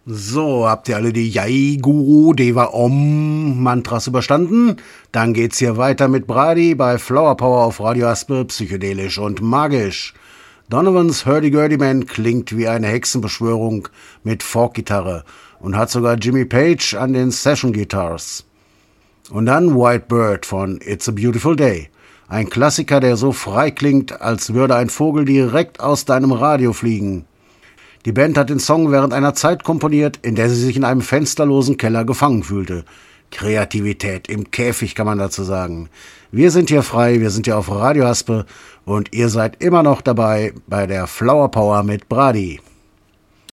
So, habt ihr alle die Jai Guru Deva Om Mantras überstanden? Dann geht's hier weiter mit Brady bei Flower Power auf Radio Aspe, psychedelisch und magisch. Donovans Hurdy-Gurdy-Man klingt wie eine Hexenbeschwörung mit Folkgitarre und hat sogar Jimmy Page an den Session Guitars. Und dann White Bird von It's a Beautiful Day. Ein Klassiker, der so frei klingt, als würde ein Vogel direkt aus deinem Radio fliegen. Die Band hat den Song während einer Zeit komponiert, in der sie sich in einem fensterlosen Keller gefangen fühlte. Kreativität im Käfig, kann man dazu sagen. Wir sind hier frei, wir sind hier auf Radio Aspe und ihr seid immer noch dabei bei der Flower Power mit Brady.